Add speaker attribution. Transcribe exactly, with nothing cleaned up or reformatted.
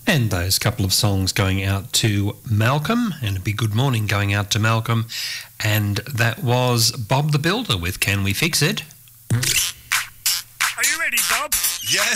Speaker 1: And those couple of songs going out to Malcolm, and a big good morning going out to Malcolm. And that was Bob the Builder with Can We Fix It?
Speaker 2: Are you ready, Bob?
Speaker 3: Yes.